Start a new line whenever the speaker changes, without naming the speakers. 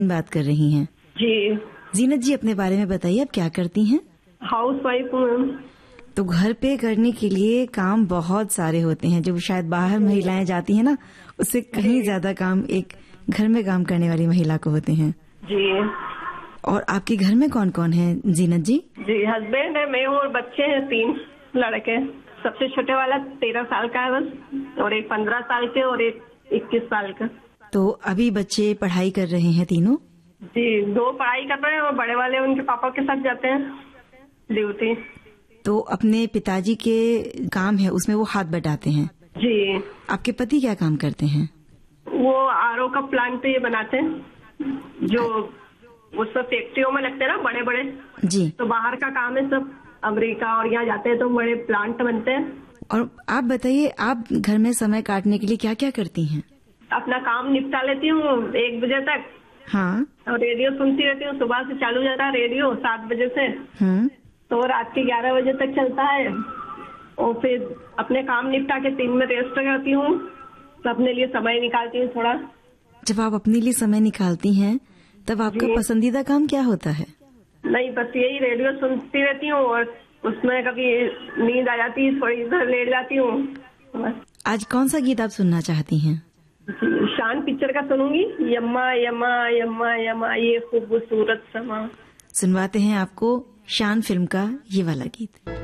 बात कर रही हैं।
जी।
जीनत जी, अपने बारे में बताइए, आप क्या करती हैं?
हाउस वाइफ हूँ मैम।
तो घर पे करने के लिए काम बहुत सारे होते हैं, जो शायद बाहर महिलाएं जाती हैं ना, उससे कहीं ज्यादा काम एक घर में काम करने वाली महिला को होते हैं।
जी।
और आपके घर में कौन कौन है जीनत जी?
जी, हस्बैंड है, मैं हूँ और बच्चे हैं 3 लड़के। सबसे छोटे वाला 13 साल का है बस, और एक 15 साल के और एक 21 साल का।
तो अभी बच्चे पढ़ाई कर रहे हैं तीनों?
जी, 2 पढ़ाई कर रहे हैं और बड़े वाले उनके पापा के साथ जाते हैं ड्यूटी।
तो अपने पिताजी के काम है उसमें वो हाथ बटाते हैं।
जी।
आपके पति क्या काम करते हैं?
वो आरओ का प्लांट ये बनाते हैं, जो वो सब फैक्ट्रियों में लगते हैं ना बड़े बड़े।
जी।
तो बाहर का काम है, सब अमेरिका और यहाँ जाते हैं तो बड़े प्लांट बनते हैं।
और आप बताइए, आप घर में समय काटने के लिए क्या क्या करती हैं?
अपना काम निपटा लेती हूँ 1 बजे तक।
हाँ।
और रेडियो सुनती रहती हूँ, सुबह से चालू जाता है रेडियो 7 बजे से, तो रात के 11 बजे तक चलता है। और फिर अपने काम निपटा के 3 में रेस्ट करती हूँ, तो अपने लिए समय निकालती हूँ थोड़ा।
जब आप अपने लिए समय निकालती हैं तब आपका पसंदीदा काम क्या होता है?
नहीं, बस यही रेडियो सुनती रहती हूँ और उसमें कभी नींद आ जाती है, थोड़ी देर लेट जाती हूँ।
आज कौन सा गीत आप सुनना चाहती हैं?
शान पिक्चर का सुनूंगी, यम्मा यम्मा यम्मा यम्मा ये खूबसूरत समा।
सुनवाते हैं आपको शान फिल्म का ये वाला गीत।